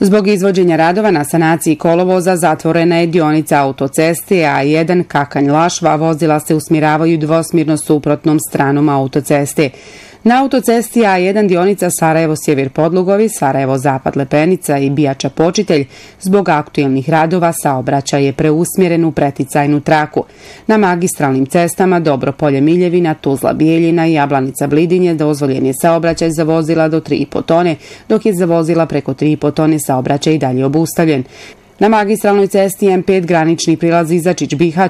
Zbog izvođenja radova na sanaciji kolovoza zatvorena je dionica autoceste A1 Kakanj-Lašva, vozila se usmjeravaju dvosmjerno suprotnom stranom autoceste. Na autocesti A1 dionica Sarajevo-Sjever Podlugovi, Sarajevo-Zapad Lepenica i Bijača Počitelj zbog aktuelnih radova saobraćaj je preusmjeren u preticajnu traku. Na magistralnim cestama Dobropolje Miljevina, Tuzla Bijeljina i Jablanica Blidinje dozvoljen je saobraćaj za vozila do 3,5 tone, dok je za vozila preko 3,5 tone saobraćaj i dalje obustavljen. Na magistralnoj cesti M5 granični prilaz Izačić-Bihać